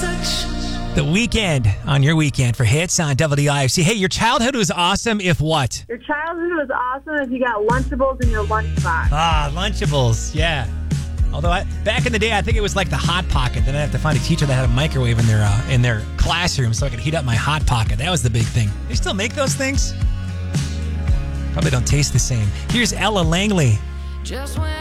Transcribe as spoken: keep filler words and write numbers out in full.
The Weekend on your weekend for hits on W I F C. Hey, your childhood was awesome if what? Your childhood was awesome if you got Lunchables in your lunchbox. Ah, Lunchables, yeah. Although I, back in the day, I think it was like the Hot Pocket. Then I have to find a teacher that had a microwave in their uh, in their classroom so I could heat up my Hot Pocket. That was the big thing. They still make those things? Probably don't taste the same. Here's Ella Langley. Just when